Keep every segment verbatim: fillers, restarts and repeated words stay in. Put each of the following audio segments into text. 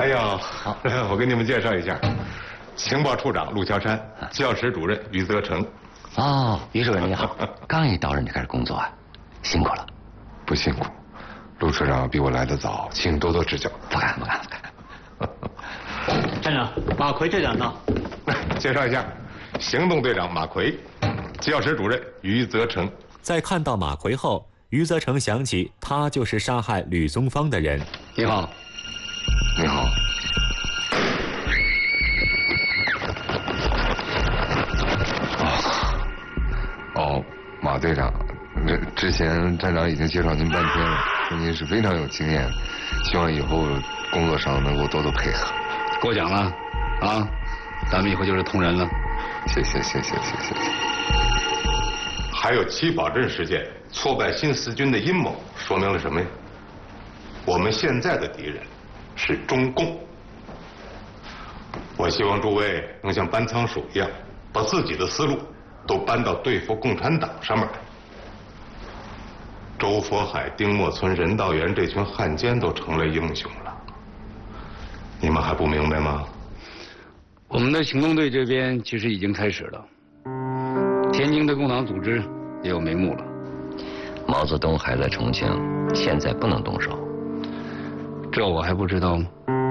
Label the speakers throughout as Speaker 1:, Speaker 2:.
Speaker 1: 哎呦，好，我给你们介绍一下，情报处长陆桥山，教师主任于泽成。
Speaker 2: 哦，于主任你好，刚一到任就开始工作啊，辛苦了。
Speaker 1: 不辛苦，陆处长比我来得早，请多多指教。
Speaker 2: 不敢不敢不敢。
Speaker 3: 站长，马奎队长到。
Speaker 1: 介绍一下，行动队长马奎，教师主任于泽成。
Speaker 4: 在看到马奎后，于泽成想起他就是杀害吕宗芳的人。
Speaker 2: 你好。
Speaker 1: 你好。哦，哦，马队长，这之前站长已经介绍您半天了，说您是非常有经验，希望以后工作上能够多多配合。
Speaker 2: 过奖了，啊，咱们以后就是同仁了。
Speaker 1: 谢谢谢谢谢谢。还有七宝镇事件挫败新四军的阴谋，说明了什么呀？我们现在的敌人是中共。我希望诸位能像搬仓鼠一样，把自己的思路都搬到对付共产党上面来。周佛海、丁默村、任道元这群汉奸都成了英雄了，你们还不明白吗？
Speaker 2: 我们的行动队这边其实已经开始了，天津的共党组织也有眉目了。毛泽东还在重庆，现在不能动手。这我还不知道吗？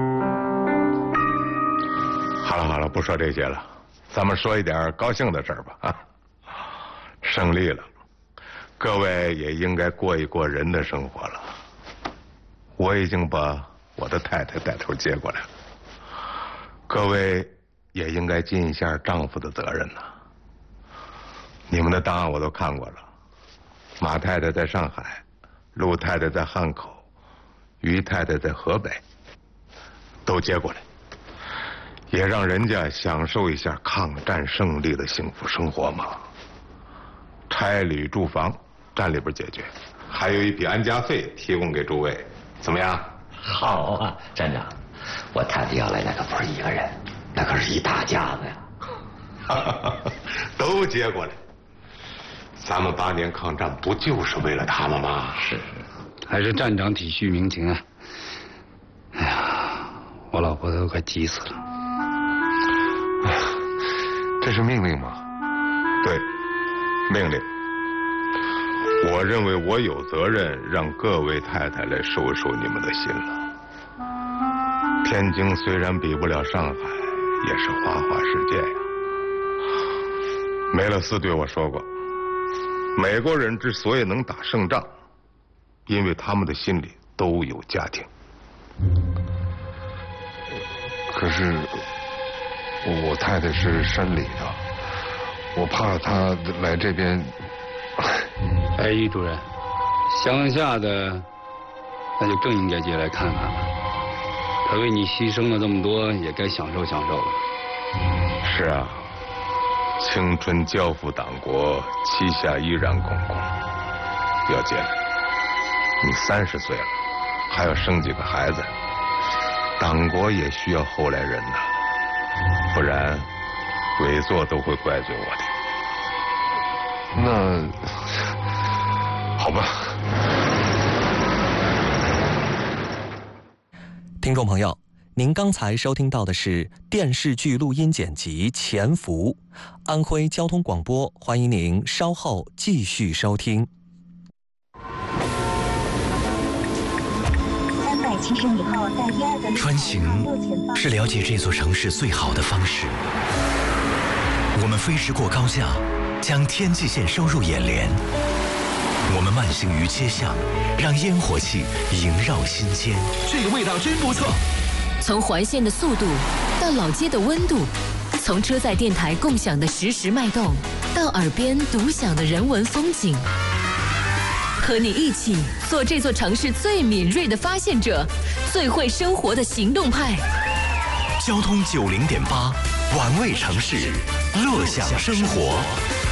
Speaker 1: 好了好了，不说这些了，咱们说一点高兴的事儿吧。啊，胜利了，各位也应该过一过人的生活了。我已经把我的太太带头接过来了，各位也应该尽一下丈夫的责任呐。你们的档案我都看过了，马太太在上海，陆太太在汉口，于太太在河北，都接过来，也让人家享受一下抗战胜利的幸福生活嘛。差旅住房站里边解决，还有一笔安家费提供给诸位，怎么样？
Speaker 2: 好啊，站长，我太太要来那可不是一个人，那可是一大家子呀。
Speaker 1: 都接过来，咱们八年抗战不就是为了他们吗？
Speaker 2: 是，还是站长体恤民情啊。哎呀，我老婆都快急死了。
Speaker 1: 哎呀，这是命令吗？对，命令。我认为我有责任让各位太太来收一收你们的心了。天津虽然比不了上海，也是花花世界呀。梅勒斯对我说过，美国人之所以能打胜仗，因为他们的心里都有家庭。可是我太太是山里的，我怕她来这边。
Speaker 2: 哎，于主任，乡下的那就更应该接来看看了。他为你牺牲了这么多，也该享受享受了。
Speaker 1: 是啊，青春交付党国，膝下依然空空。表姐，你三十岁了，还要生几个孩子，党国也需要后来人呐，不然委座都会怪罪我的。那好吧。
Speaker 5: 听众朋友，您刚才收听到的是电视剧录音剪辑《潜伏》，安徽交通广播，欢迎您稍后继续收听。
Speaker 6: 穿行是了解这座城市最好的方式。我们飞驰过高架，将天际线收入眼帘。我们慢行于街巷，让烟火气萦绕心间。
Speaker 7: 这个味道真不错。
Speaker 8: 从环线的速度到老街的温度，从车载电台共享的实时脉动，到耳边独享的人文风景，和你一起做这座城市最敏锐的发现者，最会生活的行动派。
Speaker 6: 交通九零点八，玩味城市，乐享生活。